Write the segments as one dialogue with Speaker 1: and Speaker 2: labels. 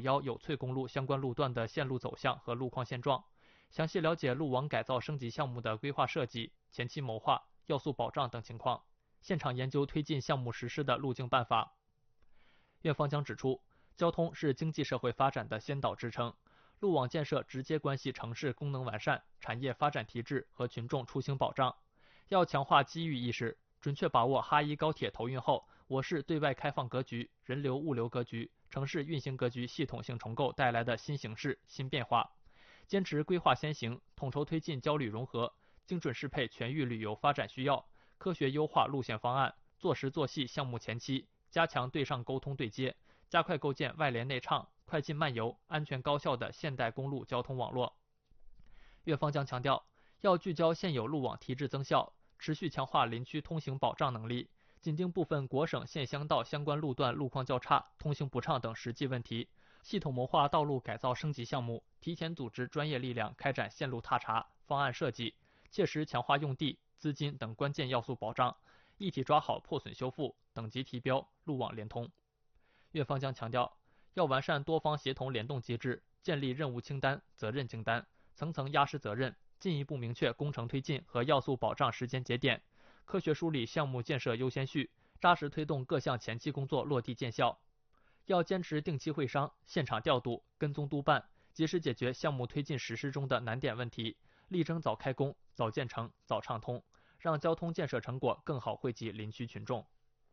Speaker 1: 1有翠公路相关路段的线路走向和路况现状，详细了解路网改造升级项目的规划设计、前期谋划、要素保障等情况，现场研究推进项目实施的路径办法。院方将指出，交通是经济社会发展的先导支撑，路网建设直接关系城市功能完善、产业发展提质和群众出行保障。要强化机遇意识，准确把握哈一高铁投运后我市对外开放格局、人流物流格局、城市运行格局系统性重构带来的新形势、新变化，坚持规划先行，统筹推进交旅融合，精准适配全域旅游发展需要，科学优化路线方案，做实做细项目前期，加强对上沟通对接，加快构建外联内畅、快进慢游、安全高效的现代公路交通网络。院方将强调，要聚焦现有路网提质增效，持续强化林区通行保障能力，紧盯部分国省县乡道相关路段路况较差、通行不畅等实际问题，系统谋划道路改造升级项目，提前组织专业力量开展线路踏查、方案设计，切实强化用地、资金等关键要素保障，一体抓好破损修复、等级提标、路网联通。院方将强调，要完善多方协同联动机制，建立任务清单、责任清单，层层压实责任，进一步明确工程推进和要素保障时间节点，科学梳理项目建设优先序，扎实推动各项前期工作落地见效。要坚持定期会商、现场调度、跟踪督办，及时解决项目推进实施中的难点问题，力争早开工、早建成、早畅通，让交通建设成果更好惠及林区群众。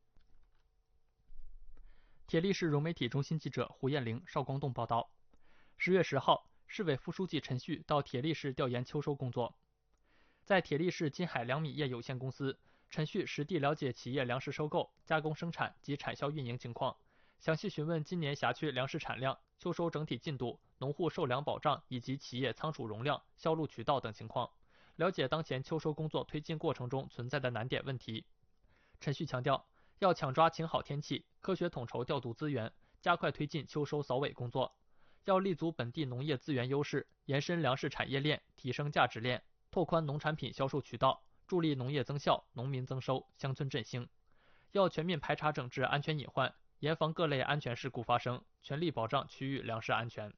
Speaker 1: 铁力市融媒体中心记者胡艳玲、邵光栋报道，10月10号，市委副书记陈旭到铁力市调研秋收工作。在铁力市金海粮米业有限公司，陈旭实地了解企业粮食收购、加工生产及产销运营情况，详细询问今年辖区粮食产量、秋收整体进度、农户受粮保障以及企业仓储容量、销路渠道等情况，了解当前秋收工作推进过程中存在的难点问题。陈旭强调，要抢抓晴好天气，科学统筹调度资源，加快推进秋收扫尾工作。要立足本地农业资源优势，延伸粮食产业链，提升价值链，拓宽农产品销售渠道，助力农业增效、农民增收、乡村振兴。要全面排查整治安全隐患，严防各类安全事故发生，全力保障区域粮食安全。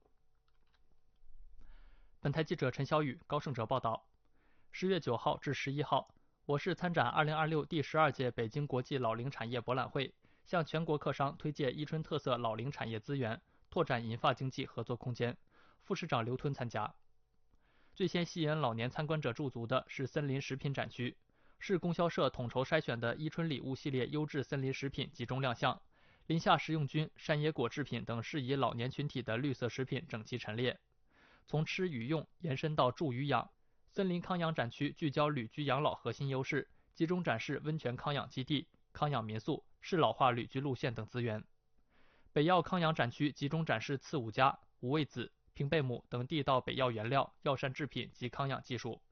Speaker 1: 本台记者陈小雨、高胜哲报道，10月9号至11号，我市参展2026第12届北京国际老龄产业博览会，向全国客商推介伊春特色老龄产业资源，拓展银发经济合作空间。副市长刘吞参加。最先吸引老年参观者驻足的是森林食品展区，市供销社统筹筛选的伊春礼物系列优质森林食品集中亮相，林下食用菌、山野果制品等适宜老年群体的绿色食品整齐陈列。从吃与用延伸到住与养，森林康养展区聚焦旅居养老核心优势，集中展示温泉康养基地、康养民宿、适老化旅居路线等资源。北药康养展区集中展示刺五加、五味子、平贝母等地道北药原料、药膳制品及康养技术。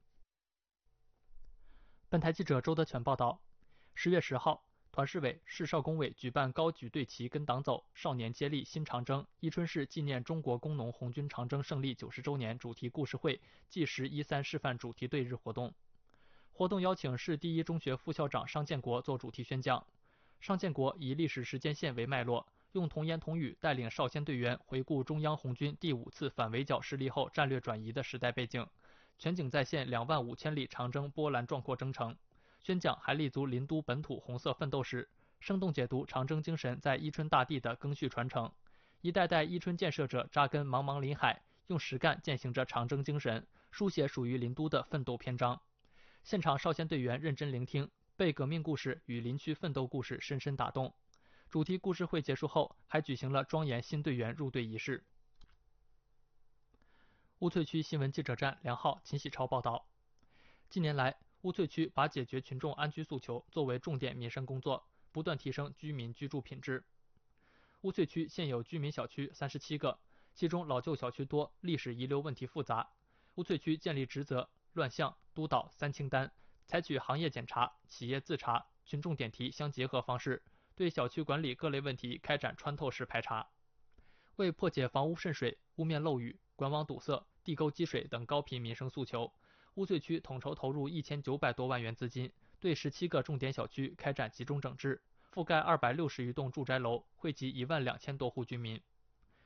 Speaker 1: 本台记者周德全报道，10月10号，团市委、市少工委举办高举队旗跟党走，少年接力新长征伊春市纪念中国工农红军长征胜利90周年主题故事会纪实13示范主题队日活动。活动邀请市第一中学副校长商建国做主题宣讲。商建国以历史时间线为脉络，用童言童语带领少先队员回顾中央红军第5次反围剿失利后战略转移的时代背景，全景再现25000里长征波澜壮阔征程。宣讲还立足林都本土红色奋斗史，生动解读长征精神在伊春大地的赓续传承。一代代伊春建设者扎根茫茫林海，用实干践行着长征精神，书写属于林都的奋斗篇章。现场少先队员认真聆听，被革命故事与林区奋斗故事深深打动。主题故事会结束后，还举行了庄严新队员入队仪式。乌翠区新闻记者站梁浩、秦喜超报道，近年来，乌翠区把解决群众安居诉求作为重点民生工作，不断提升居民居住品质。乌翠区现有居民小区37个，其中老旧小区多，历史遗留问题复杂。乌翠区建立职责、乱象、督导3清单，采取行业检查、企业自查、群众点题相结合方式，对小区管理各类问题开展穿透式排查。为破解房屋渗水、屋面漏雨、管网堵塞、地沟积水等高频民生诉求，乌翠区统筹投入1900多万元资金，对17个重点小区开展集中整治，覆盖260余栋住宅楼，惠及12000多户居民。